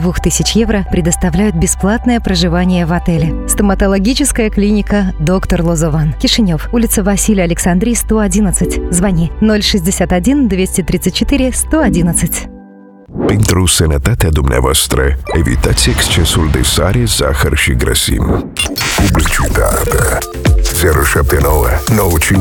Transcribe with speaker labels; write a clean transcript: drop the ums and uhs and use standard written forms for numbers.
Speaker 1: 2000 евро предоставляют бесплатное проживание в отеле. Стоматологическая клиника «Доктор Лозован». Кишинев. Улица Василия Александрии, 111. Звони 061 234 111.
Speaker 2: Pentru sănătatea dumneavoastră, evitați excesul de sare, zahăr și grăsimi. Publicitate 079 95